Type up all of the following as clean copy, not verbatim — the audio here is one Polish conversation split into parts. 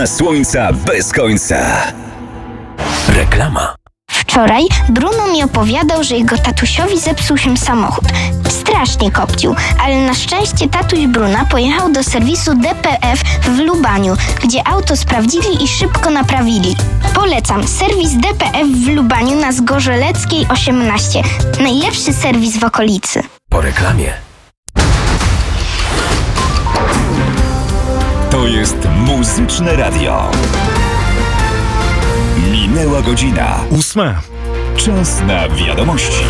ma słońca bez końca. Reklama. Wczoraj Bruno mi opowiadał, że jego tatusiowi zepsuł się samochód. Strasznie kopcił, ale na szczęście tatuś Bruna pojechał do serwisu DPF w Lubaniu, gdzie auto sprawdzili i szybko naprawili. Polecam, serwis DPF w Lubaniu na Zgorzeleckiej 18. Najlepszy serwis w okolicy. Po reklamie. To jest Muzyczne Radio. Minęła godzina 8. Czas na wiadomości.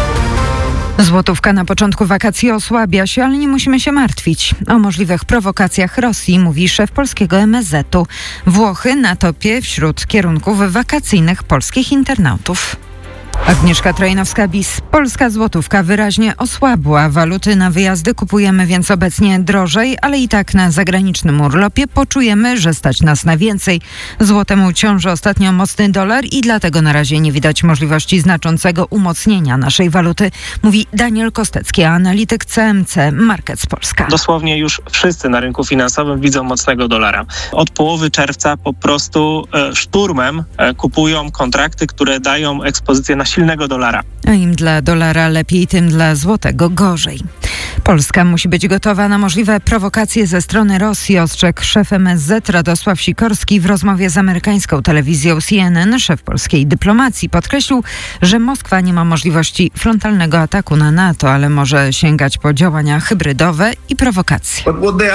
Złotówka na początku wakacji osłabia się, ale nie musimy się martwić. O możliwych prowokacjach Rosji mówi szef polskiego MSZ-u. Włochy na topie wśród kierunków wakacyjnych polskich internautów. Agnieszka Trojnowska-Bis. Polska złotówka wyraźnie osłabła. Waluty na wyjazdy kupujemy więc obecnie drożej, ale i tak na zagranicznym urlopie poczujemy, że stać nas na więcej. Złotemu ciąży ostatnio mocny dolar i dlatego na razie nie widać możliwości znaczącego umocnienia naszej waluty, mówi Daniel Kostecki, analityk CMC Markets Polska. Dosłownie już wszyscy na rynku finansowym widzą mocnego dolara. Od połowy czerwca po prostu szturmem kupują kontrakty, które dają ekspozycję na silnego dolara. A im dla dolara lepiej, tym dla złotego gorzej. Polska musi być gotowa na możliwe prowokacje ze strony Rosji, ostrzegł szef MSZ Radosław Sikorski w rozmowie z amerykańską telewizją CNN. Szef polskiej dyplomacji podkreślił, że Moskwa nie ma możliwości frontalnego ataku na NATO, ale może sięgać po działania hybrydowe i prowokacje.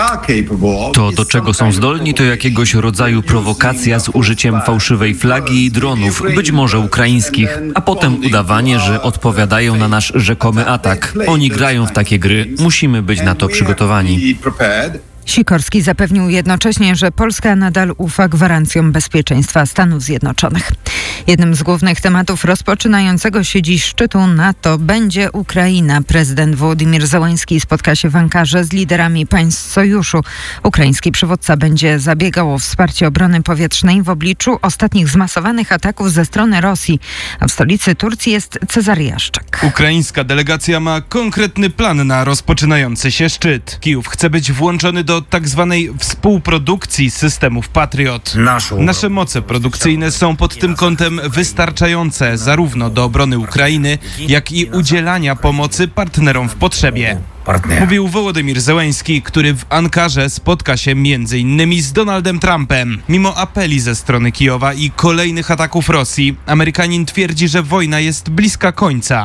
To, do czego są zdolni, to jakiegoś rodzaju prowokacja z użyciem fałszywej flagi i dronów, być może ukraińskich, a potem udawanie, że odpowiadają na nasz rzekomy atak. Oni grają w takie gry. Musimy być na to przygotowani. Sikorski zapewnił jednocześnie, że Polska nadal ufa gwarancjom bezpieczeństwa Stanów Zjednoczonych. Jednym z głównych tematów rozpoczynającego się dziś szczytu NATO będzie Ukraina. Prezydent Wołodymyr Zełenski spotka się w Ankarze z liderami państw sojuszu. Ukraiński przywódca będzie zabiegał o wsparcie obrony powietrznej w obliczu ostatnich zmasowanych ataków ze strony Rosji. A w stolicy Turcji jest Cezary Jaszczak. Ukraińska delegacja ma konkretny plan na rozpoczynający się szczyt. Kijów chce być włączony do tak zwanej współprodukcji systemów Patriot. Nasze moce produkcyjne są pod tym kątem wystarczające zarówno do obrony Ukrainy, jak i udzielania pomocy partnerom w potrzebie. Mówił Wołodymyr Zełenski, który w Ankarze spotka się m.in. z Donaldem Trumpem. Mimo apeli ze strony Kijowa i kolejnych ataków Rosji, Amerykanin twierdzi, że wojna jest bliska końca.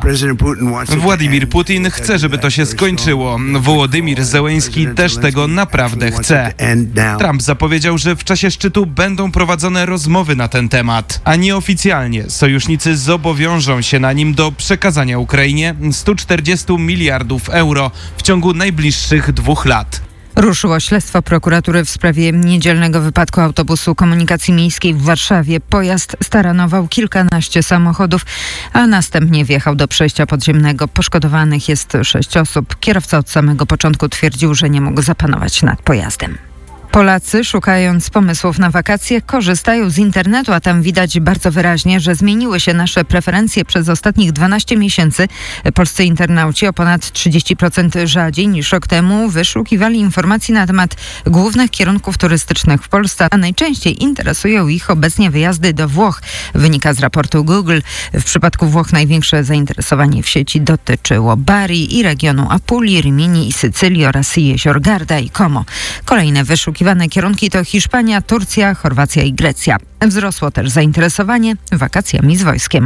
Władimir Putin chce, żeby to się skończyło. Wołodymyr Zełenski też tego naprawdę chce. Trump zapowiedział, że w czasie szczytu będą prowadzone rozmowy na ten temat, a nieoficjalnie sojusznicy zobowiążą się na nim do przekazania Ukrainie 140 miliardów euro w ciągu najbliższych 2 lat. Ruszyło śledztwo prokuratury w sprawie niedzielnego wypadku autobusu komunikacji miejskiej w Warszawie. Pojazd staranował kilkanaście samochodów, a następnie wjechał do przejścia podziemnego. Poszkodowanych jest 6 osób. Kierowca od samego początku twierdził, że nie mógł zapanować nad pojazdem. Polacy, szukając pomysłów na wakacje, korzystają z internetu, a tam widać bardzo wyraźnie, że zmieniły się nasze preferencje przez ostatnich 12 miesięcy. Polscy internauci o ponad 30% rzadziej niż rok temu wyszukiwali informacji na temat głównych kierunków turystycznych w Polsce, a najczęściej interesują ich obecnie wyjazdy do Włoch, wynika z raportu Google. W przypadku Włoch największe zainteresowanie w sieci dotyczyło Bari i regionu Apulii, Rimini i Sycylii oraz jezior Garda i Como. Kolejne wyszukiwane kierunki to Hiszpania, Turcja, Chorwacja i Grecja. Wzrosło też zainteresowanie wakacjami z wojskiem.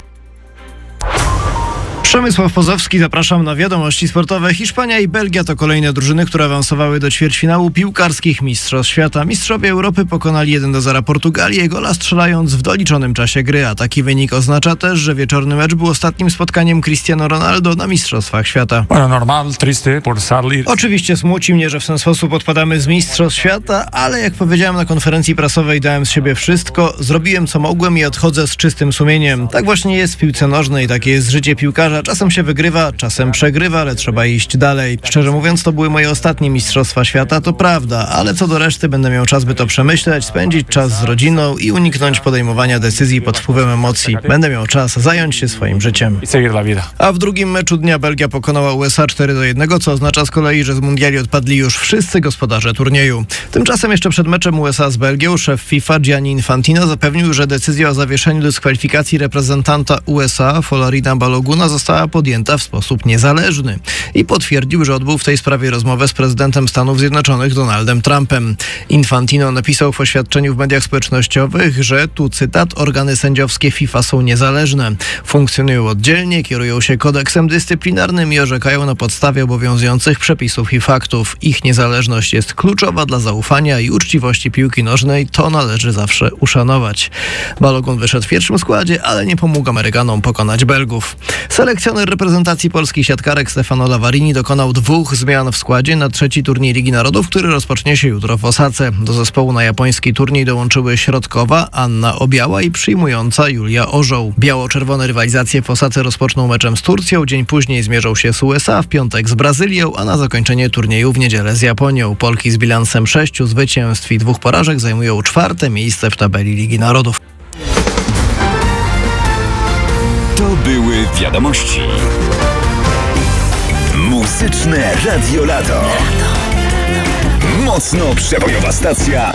Przemysław Pozowski, zapraszam na wiadomości sportowe. Hiszpania i Belgia to kolejne drużyny, które awansowały do ćwierćfinału piłkarskich Mistrzostw Świata. Mistrzowie Europy pokonali 1-0 Portugalię, gola strzelając w doliczonym czasie gry, a taki wynik oznacza też, że wieczorny mecz był ostatnim spotkaniem Cristiano Ronaldo na Mistrzostwach Świata. Oczywiście smuci mnie, że w ten sposób odpadamy z Mistrzostw Świata, ale jak powiedziałem na konferencji prasowej, dałem z siebie wszystko, zrobiłem co mogłem i odchodzę z czystym sumieniem. Tak właśnie jest w piłce nożnej, takie jest życie piłkarza. powtarza, czasem się wygrywa, czasem przegrywa, ale trzeba iść dalej. Szczerze mówiąc, to były moje ostatnie Mistrzostwa Świata, to prawda, ale co do reszty będę miał czas, by to przemyśleć, spędzić czas z rodziną i uniknąć podejmowania decyzji pod wpływem emocji. Będę miał czas zająć się swoim życiem. A w drugim meczu dnia Belgia pokonała USA 4-1, co oznacza z kolei, że z mundiali odpadli już wszyscy gospodarze turnieju. Tymczasem jeszcze przed meczem USA z Belgią szef FIFA Gianni Infantino zapewnił, że decyzja o zawieszeniu dyskwalifikacji reprezentanta USA Folarin Baloguna została podjęta w sposób niezależny i potwierdził, że odbył w tej sprawie rozmowę z prezydentem Stanów Zjednoczonych Donaldem Trumpem. Infantino napisał w oświadczeniu w mediach społecznościowych, że, tu cytat, organy sędziowskie FIFA są niezależne, funkcjonują oddzielnie, kierują się kodeksem dyscyplinarnym i orzekają na podstawie obowiązujących przepisów i faktów. Ich niezależność jest kluczowa dla zaufania i uczciwości piłki nożnej, to należy zawsze uszanować. Balogun wyszedł w pierwszym składzie, ale nie pomógł Amerykanom pokonać Belgów. Selekcjoner reprezentacji polskich siatkarek Stefano Lavarini dokonał 2 zmian w składzie na 3. turniej Ligi Narodów, który rozpocznie się jutro w Osace. Do zespołu na japoński turniej dołączyły środkowa Anna Obiała i przyjmująca Julia Orzoł. Biało-czerwone rywalizacje w Osace rozpoczną meczem z Turcją, dzień później zmierzą się z USA, w piątek z Brazylią, a na zakończenie turnieju w niedzielę z Japonią. Polki z bilansem 6 zwycięstw i 2 porażek zajmują 4. miejsce w tabeli Ligi Narodów. To były wiadomości. Muzyczne Radio Lato. Mocno przebojowa stacja